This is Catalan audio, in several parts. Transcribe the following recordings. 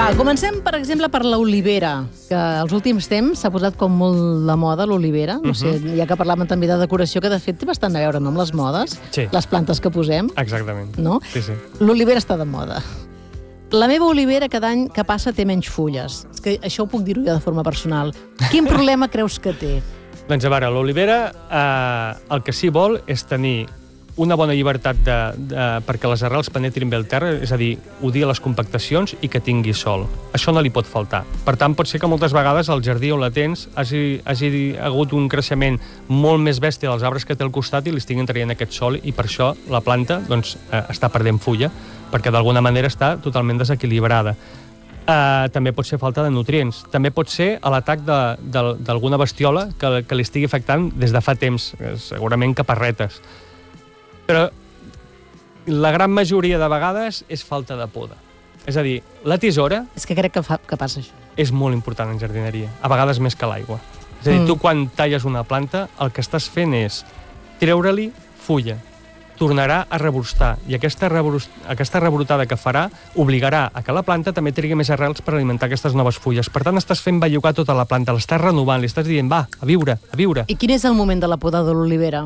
Va, comencem, per exemple, per l'olivera, que als últims temps s'ha posat com molt de moda l'olivera. No sé, ja que parlàvem també de decoració, que de fet té bastant a veure, no?, amb les modes, les plantes que posem. Exactament. No? Sí, sí. L'olivera està de moda. La meva olivera cada any que passa té menys fulles. És que això ho puc dir-ho jo de forma personal. Quin problema creus que té? Doncs a veure, l'olivera el que sí vol és tenir una bona llibertat perquè les arrels penetrin bé el terra, és a dir, odia les compactacions i que tingui sol. Això no li pot faltar. Per tant, pot ser que moltes vegades al jardí on la tens hagi hagut un creixement molt més bèstia dels arbres que té al costat i li estiguin traient aquest sol, i per això la planta doncs, està perdent fulla, perquè d'alguna manera està totalment desequilibrada. També pot ser falta de nutrients. També pot ser l'atac d'alguna bestiola que li estigui afectant des de fa temps, segurament caparretes. Però la gran majoria de vegades és falta de poda. És a dir, la tisora... És que crec que passa això. És molt important en jardineria, a vegades més que l'aigua. És a dir, tu quan talles una planta, el que estàs fent és treure-li fulla. Tornarà a rebrostar, i aquesta rebrotada que farà obligarà a que la planta també trigui més arrels per alimentar aquestes noves fulles. Per tant, estàs fent bellugar tota la planta, l'estàs renovant, li estàs dient, va, a viure, a viure. I quin és el moment de la poda de l'olivera?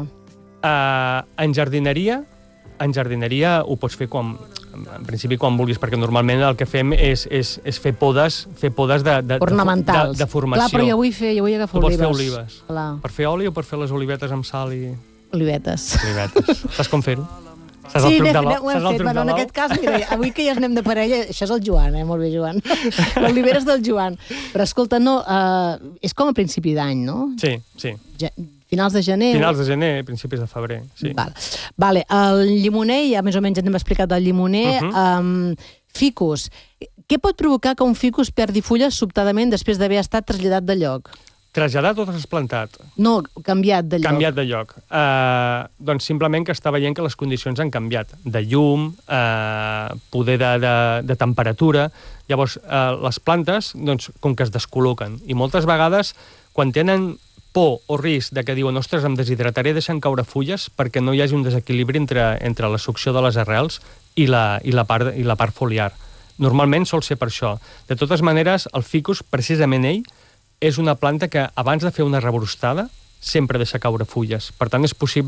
En jardineria ho pots fer en principi quan vulguis, perquè normalment el que fem és fer podes ornamentals. de formació. Clar, però jo vull agafar olives. Tu pots fer olives. Clar. Per fer oli o per fer les olivetes amb sal i... Olivetes. Saps com fer-ho? Sí, ho hem fet. Bueno, en aquest cas, mira, avui que ja anem de parella, això és el Joan, molt bé, Joan. L'olivera és del Joan. Però escolta, no, és com a principi d'any, no? Sí, sí. Finals de gener? Finals de gener, principis de febrer, sí. Vale, el llimoner, ja més o menys ens hem explicat del llimoner. Ficus. Què pot provocar que un ficus perdi fulles sobtadament després d'haver estat traslladat de lloc? Traslladat o trasplantat? No, canviat de lloc. Canviat de lloc. Doncs simplement que està veient que les condicions han canviat. De llum, poder de temperatura. Llavors, les plantes, doncs, com que es descol·loquen. I moltes vegades, quan tenen por o risc de que diuen, ostres, em deshidrataré, deixen caure fulles perquè no hi hagi un desequilibri entre la succió de les arrels i la part foliar. Normalment sol ser per això. De totes maneres, el ficus, precisament ell, és una planta que abans de fer una rebrostada sempre deixa caure fulles. Per tant, és possible